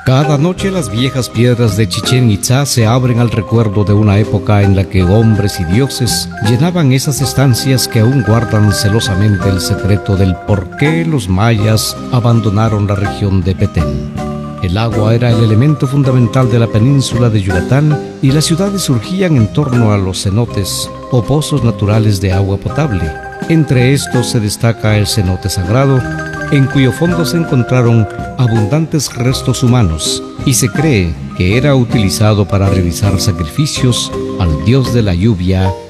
Cada noche las viejas piedras de Chichén Itzá se abren al recuerdo de una época en la que hombres y dioses llenaban esas estancias que aún guardan celosamente el secreto del por qué los mayas abandonaron la región de Petén. El agua era el elemento fundamental de la península de Yucatán y las ciudades surgían en torno a los cenotes o pozos naturales de agua potable. Entre estos se destaca el cenote sagrado, en cuyo fondo se encontraron abundantes restos humanos y se cree que era utilizado para realizar sacrificios al dios de la lluvia